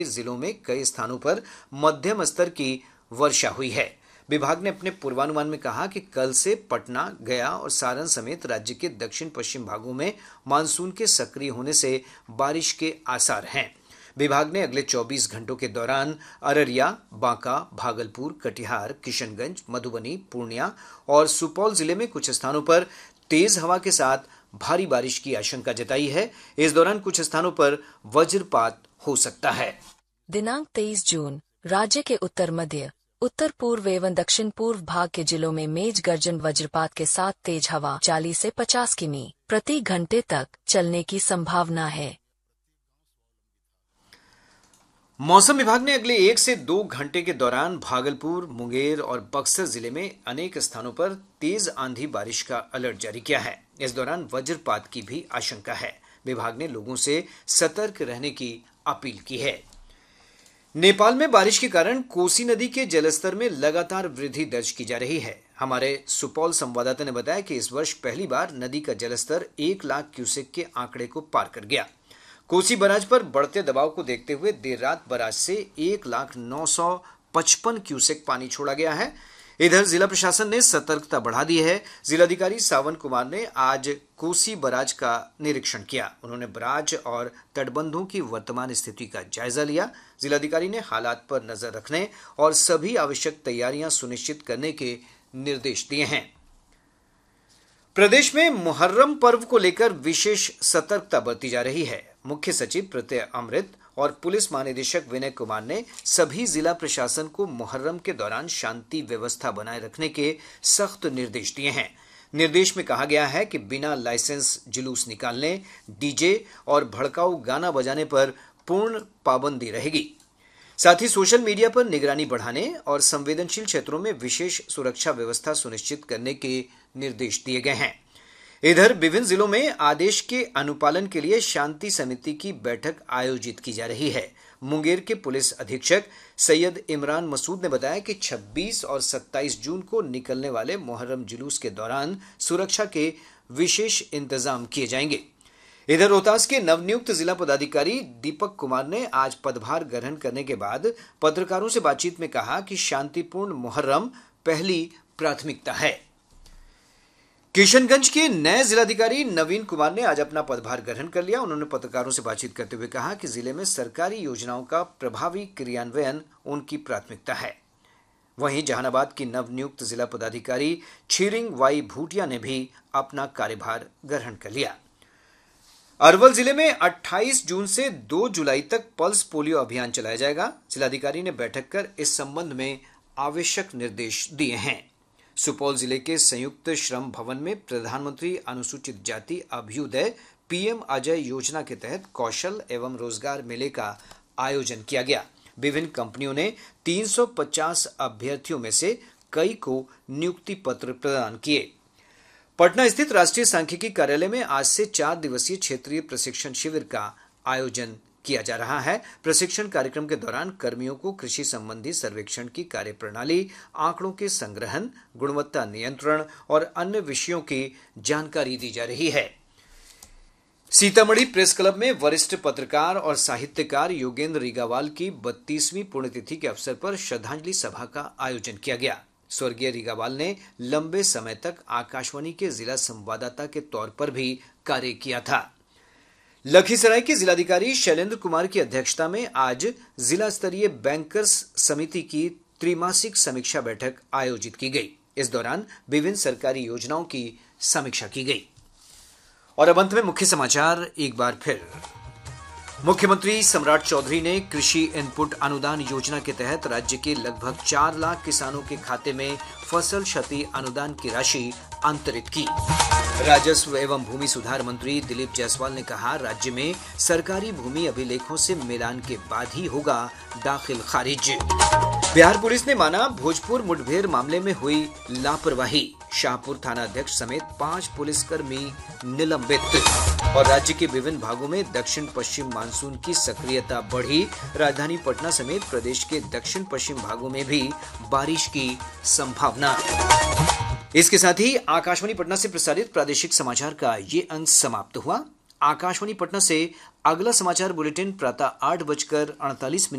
जिलों में कई स्थानों पर मध्यम स्तर की वर्षा हुई है। विभाग ने अपने पूर्वानुमान में कहा कि कल से पटना, गया और सारण समेत राज्य के दक्षिण पश्चिम भागों में मानसून के सक्रिय होने से बारिश के आसार हैं। विभाग ने अगले 24 घंटों के दौरान अररिया, बांका, भागलपुर, कटिहार, किशनगंज, मधुबनी, पूर्णिया और सुपौल जिले में कुछ स्थानों पर तेज हवा के साथ भारी बारिश की आशंका जताई है। इस दौरान कुछ स्थानों पर वज्रपात हो सकता है। दिनांक 23 जून राज्य के उत्तर मध्य, उत्तर पूर्व एवं दक्षिण पूर्व भाग के जिलों में मेघ गर्जन वज्रपात के साथ तेज हवा 40 से 50 किमी प्रति घंटे तक चलने की संभावना है। मौसम विभाग ने अगले 1 से 2 घंटे के दौरान भागलपुर, मुंगेर और बक्सर जिले में अनेक स्थानों पर तेज आंधी बारिश का अलर्ट जारी किया है। इस दौरान वज्रपात की भी आशंका है। विभाग ने लोगों से सतर्क रहने की अपील की है। नेपाल में बारिश के कारण कोसी नदी के जलस्तर में लगातार वृद्धि दर्ज की जा रही है। हमारे सुपौल संवाददाता ने बताया कि इस वर्ष पहली बार नदी का जलस्तर 1 लाख क्यूसेक के आंकड़े को पार कर गया। कोसी बराज पर बढ़ते दबाव को देखते हुए देर रात बराज से 1,09,55 क्यूसेक पानी छोड़ा गया है। इधर जिला प्रशासन ने सतर्कता बढ़ा दी है। जिलाधिकारी सावन कुमार ने आज कोसी बराज का निरीक्षण किया। उन्होंने बराज और तटबंधों की वर्तमान स्थिति का जायजा लिया। जिलाधिकारी ने हालात पर नजर रखने और सभी आवश्यक तैयारियां सुनिश्चित करने के निर्देश दिए हैं। प्रदेश में मुहर्रम पर्व को लेकर विशेष सतर्कता बरती जा रही है। मुख्य सचिव प्रत्यय अमृत और पुलिस महानिदेशक विनय कुमार ने सभी जिला प्रशासन को मुहर्रम के दौरान शांति व्यवस्था बनाए रखने के सख्त निर्देश दिए हैं। निर्देश में कहा गया है कि बिना लाइसेंस जुलूस निकालने, डीजे और भड़काऊ गाना बजाने पर पूर्ण पाबंदी रहेगी। साथ ही सोशल मीडिया पर निगरानी बढ़ाने और संवेदनशील क्षेत्रों में विशेष सुरक्षा व्यवस्था सुनिश्चित करने के निर्देश दिए गए हैं। इधर विभिन्न जिलों में आदेश के अनुपालन के लिए शांति समिति की बैठक आयोजित की जा रही है। मुंगेर के पुलिस अधीक्षक सैयद इमरान मसूद ने बताया कि 26 और 27 जून को निकलने वाले मुहर्रम जुलूस के दौरान सुरक्षा के विशेष इंतजाम किए जाएंगे। इधर रोहतास के नवनियुक्त जिला पदाधिकारी दीपक कुमार ने आज पदभार ग्रहण करने के बाद पत्रकारों से बातचीत में कहा कि शांतिपूर्ण मुहर्रम पहली प्राथमिकता है। किशनगंज के नए जिलाधिकारी नवीन कुमार ने आज अपना पदभार ग्रहण कर लिया। उन्होंने पत्रकारों से बातचीत करते हुए कहा कि जिले में सरकारी योजनाओं का प्रभावी क्रियान्वयन उनकी प्राथमिकता है। वहीं जहानाबाद की नवनियुक्त जिला पदाधिकारी छीरिंग वाई भूटिया ने भी अपना कार्यभार ग्रहण कर लिया। अरवल जिले में 28 जून से 2 जुलाई तक पल्स पोलियो अभियान चलाया जाएगा। जिलाधिकारी ने बैठक कर इस संबंध में आवश्यक निर्देश दिए हैं। सुपौल जिले के संयुक्त श्रम भवन में प्रधानमंत्री अनुसूचित जाति अभ्युदय पीएम अजय योजना के तहत कौशल एवं रोजगार मेले का आयोजन किया गया। विभिन्न कंपनियों ने 350 अभ्यर्थियों में से कई को नियुक्ति पत्र प्रदान किए। पटना स्थित राष्ट्रीय सांख्यिकी कार्यालय में आज से 4 दिवसीय क्षेत्रीय प्रशिक्षण शिविर का आयोजन किया जा रहा है। प्रशिक्षण कार्यक्रम के दौरान कर्मियों को कृषि संबंधी सर्वेक्षण की कार्यप्रणाली, आंकड़ों के संग्रहण, गुणवत्ता नियंत्रण और अन्य विषयों की जानकारी दी जा रही है। सीतामढ़ी प्रेस क्लब में वरिष्ठ पत्रकार और साहित्यकार योगेंद्र रीगावाल की 32वीं पुण्यतिथि के अवसर पर श्रद्धांजलि सभा का आयोजन किया गया। स्वर्गीय रीगावाल ने लंबे समय तक आकाशवाणी के जिला संवाददाता के तौर पर भी कार्य किया था। लखीसराय के जिलाधिकारी शैलेंद्र कुमार की अध्यक्षता में आज जिला स्तरीय बैंकर्स समिति की त्रैमासिक समीक्षा बैठक आयोजित की गई। इस दौरान विभिन्न सरकारी योजनाओं की समीक्षा की गई। और अब अंत में मुख्य समाचार एक बार फिर। मुख्यमंत्री सम्राट चौधरी ने कृषि इनपुट अनुदान योजना के तहत राज्य के लगभग 4 लाख किसानों के खाते में फसल क्षति अनुदान की राशि अंतरित की। राजस्व एवं भूमि सुधार मंत्री दिलीप जायसवाल ने कहा, राज्य में सरकारी भूमि अभिलेखों से मिलान के बाद ही होगा दाखिल खारिज। बिहार पुलिस ने माना भोजपुर मुठभेड़ मामले में हुई लापरवाही। शाहपुर थाना अध्यक्ष समेत 5 पुलिसकर्मी निलंबित। और राज्य के विभिन्न भागों में दक्षिण पश्चिम मानसून की सक्रियता बढ़ी। राजधानी पटना समेत प्रदेश के दक्षिण पश्चिम भागों में भी बारिश की संभावना। इसके साथ ही आकाशवाणी पटना से प्रसारित प्रादेशिक समाचार का ये अंक समाप्त हुआ। आकाशवाणी पटना से अगला समाचार बुलेटिन प्रातः 8:48